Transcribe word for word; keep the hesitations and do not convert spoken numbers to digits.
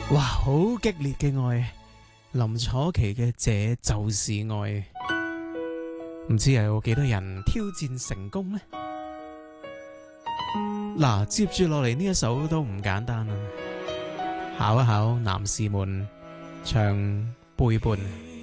哇，好激烈嘅愛，林楚琪嘅這就是愛，唔知有幾多人挑戰成功呢？嗱，接住落嚟呢一首都唔簡單啊，考一考男士們唱背叛。